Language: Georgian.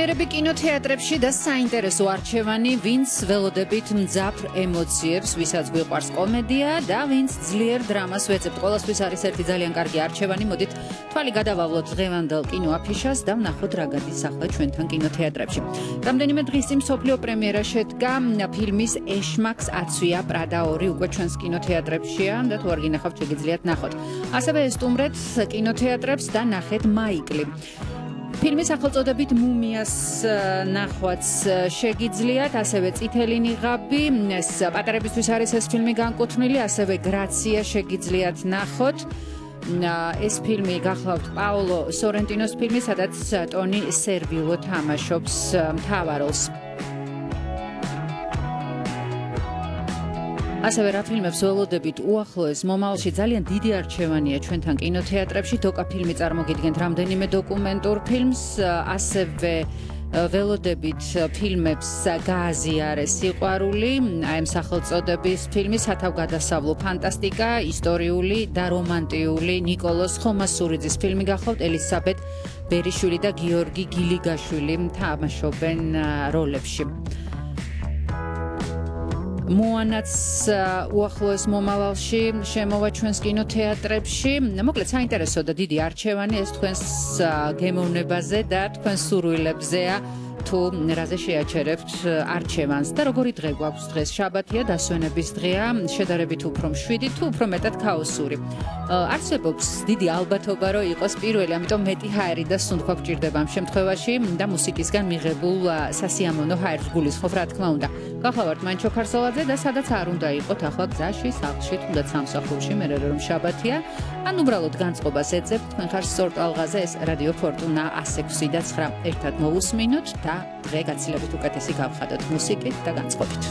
პრემიერები კინოთეატრებში და საინტერესო არჩევანი, ვინც ველოდებით მძაფრ ემოციებს, ვისაც გვიყვარს კომედია და ვინც ძლიერ დრამას ვეძებთ. Ყველასთვის არის ერთი ძალიან კარგი არჩევანი. Მოდით თვალი გადავავლოთ დღევანდელ კინოაფიშას და ვნახოთ რა გადის ახლა ჩვენთან კინოთეატრებში. Რამდენიმე დღის წინ მსოფლიო პრემიერა შედგა ფილმის ეშმაკს აცვია პრადა 2 უკვე ჩვენს კინოთეატრებშია და თუ არ გინახავთ შეგიძლიათ ნახოთ. ასევე ესტუმრეთ კინოთეატრებს და ნახეთ მაიკლი. ფილმის სახელწოდებით მუმიას ნახვაც შეგიძლიათ, ასევე წითელი ნიღაბი, ეს პატარებისთვის არის ეს ფილმი განკუთვნილი, ასევე გრაცია შეგიძლიათ ნახოთ. ეს ფილმი გახლავთ პაოლო სორენტინოს ფილმი, სადაც ტონი სერვილო თამაშობს მთავარ როლს. ასევე რა ფილმებს ველოდებით უახლოეს მომავალში ძალიან დიდი არჩევანია ჩვენთან კინოთეატრებში. დოკა ფილმი წარმოგიდგენთ რამდენიმე დოკუმენტურ ფილმს, ასევე ველოდებით ფილმებს გააზიარეს სიყვარული, აი ამ სახელწოდების ფილმი სათავგადასავლო ფანტასტიკა, ისტორიული და რომანტიული ნიკოლოზ ხომასურიძის ფილმი გახლავთ, ელისაბედ ბერიშვილი და გიორგი გილიგაშვილი თამაშობენ როლებში. მოანაც უახლოეს მომავალში შემოვა ჩვენს კინოთეატრებში. მოკლედ საინტერესო და დიდი არჩევანი ეს თქვენს გემოვნებაზე და თქვენს სურვილებზეა თუ რაზე შეაჩერებთ არჩევანს და როგორი დღე გვაქვს დღეს შაბათია, დასვენების დღეა, შედარებით უფრო მშვიდი თუ უფრო მეტად ქაოსური. არსებობს დიდი ალბათობა რომ იყოს პირველი, ამიტომ მეტი ჰაერი და სუნთქვა გჭირდება ამ შემთხვევაში და მუსიკისგან მიღებულ სასიამოვნო ჰაერს გულისხმობ რა თქმა უნდა. გახლავართ მანჩო ქარსოლაძე და სადაც არ უნდა იყოთ ახლა გზაში, სახლში, თუნდაც სამსახურში, მე რომ შაბათია, ან უბრალოდ განწყობას ეძებთ, თქვენ ხარ სწორ ტალღაზე, ეს რადიო ფორტუნა 106 და 9 ერთად მოვუსმინოთ და დღე გაცილებით უკეთესი გავხადოთ მუსიკით და განწყობით.